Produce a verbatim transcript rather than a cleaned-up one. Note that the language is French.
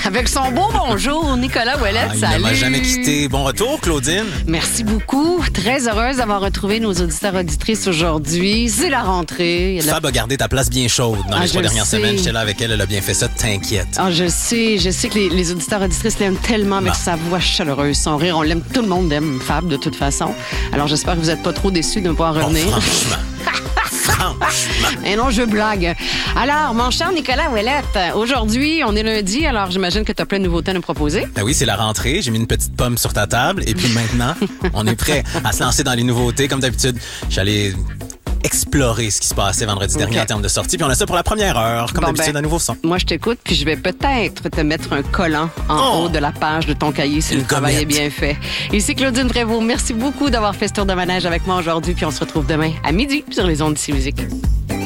Avec son beau bonjour, Nicolas Ouellette, Ah, il salut. ne m'a jamais quitté. Bon retour, Claudine. Merci beaucoup. Très heureuse d'avoir retrouvé nos auditeurs auditrices aujourd'hui. C'est la rentrée. Il y a la- Fab a gardé ta place bien chaude dans Ah, les trois je dernières sais. semaines. J'étais là avec elle, elle a bien fait ça, t'inquiète. Ah, je sais, je sais que les, les auditeurs auditrices l'aiment tellement avec Bon. sa voix chaleureuse, son rire. On l'aime, tout le monde aime Fab de toute façon. Alors j'espère que vous n'êtes pas trop déçus de ne pas Bon, revenir. franchement. franchement. Et non, je blague. Alors, mon cher Nicolas Ouellette, aujourd'hui, on est lundi, alors j'imagine que tu as plein de nouveautés à nous proposer. Ben oui, c'est la rentrée. J'ai mis une petite pomme sur ta table. Et puis maintenant, on est prêt à se lancer dans les nouveautés. Comme d'habitude, j'allais explorer ce qui se passait vendredi OK. dernier en termes de sortie. Puis on a ça pour la première heure. Comme Bon, d'habitude, ben, un nouveau son. Moi, je t'écoute, puis je vais peut-être te mettre un collant en Oh! haut de la page de ton cahier si Une le travail est gommette. bien fait. Ici Claudine Prévost, merci beaucoup d'avoir fait ce tour de manège avec moi aujourd'hui, puis on se retrouve demain à midi sur les ondes d'ici musique.